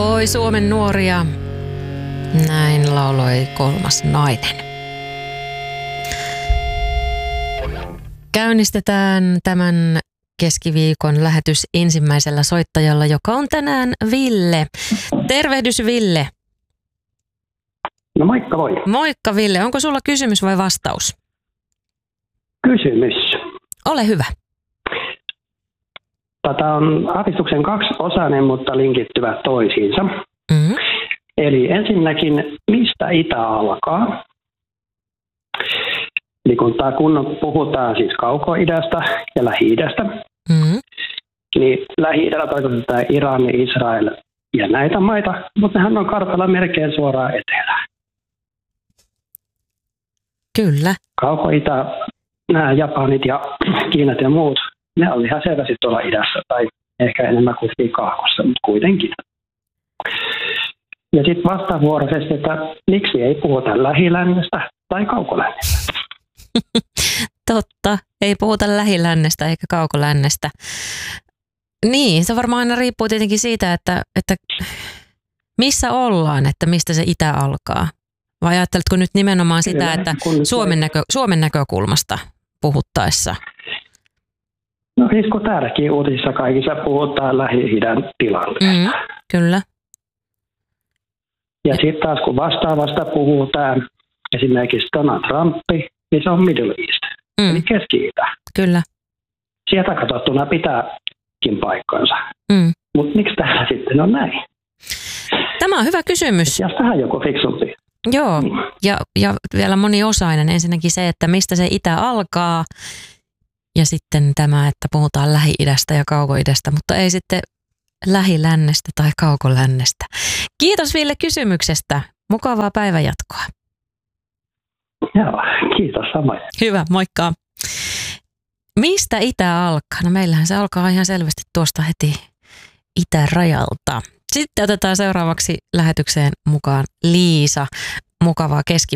Oi Suomen nuoria, näin lauloi Kolmas nainen. Käynnistetään tämän keskiviikon lähetys ensimmäisellä soittajalla, joka on tänään Ville. Tervehdys Ville. No moikka voi. Moikka Ville, onko sulla kysymys vai vastaus? Kysymys. Ole hyvä. Tätä on aavistuksen kaksiosainen, mutta linkittyvät toisiinsa. Mm-hmm. Eli ensinnäkin, mistä itä alkaa? Eli kun puhutaan siis kauko-idästä ja lähi-idästä, niin lähi-idällä tarkoitetaan Iran, Israel ja näitä maita, mutta nehän on kartalla melkein suoraan etelään. Kyllä. Kauko-itä, nämä Japanit ja Kiinat ja muut, ne on ihan selvästi tuolla idässä tai ehkä enemmän kuin kaakossa, mutta kuitenkin. Ja sitten vastavuoroisesti, että miksi ei puhuta lähilännestä tai kaukolännestä? Totta, ei puhuta lähilännestä eikä kaukolännestä. Niin, se varmaan aina riippuu tietenkin siitä, että missä ollaan, että mistä se itä alkaa. Vai ajatteletko nyt nimenomaan sitä, kyllä, että Suomen näkökulmasta puhuttaessa? No siis kun täälläkin uutisissa kaikissa puhutaan Lähi-idän tilanteesta. Kyllä. Ja sitten taas kun vastaavasta puhutaan, esimerkiksi Donald Trump, niin se on Middle East, eli Keski-Itä. Kyllä. Sieltä katsottuna pitääkin paikkansa. Mutta miksi täällä sitten on näin? Tämä on hyvä kysymys. Ja tähän joku fiksumpi. Joo, ja vielä moniosainen. Ensinnäkin se, että mistä se itä alkaa, ja sitten tämä, että puhutaan Lähi-idästä ja Kauko-idästä, mutta ei sitten lähilännestä tai kaukolännestä. Kiitos Ville kysymyksestä. Mukavaa päivänjatkoa. Joo, kiitos samoin. Hyvä, moikka. Mistä itä alkaa? No meillähän se alkaa ihan selvästi tuosta heti itärajalta. Sitten otetaan seuraavaksi lähetykseen mukaan Liisa. Mukavaa keskiviikkoa.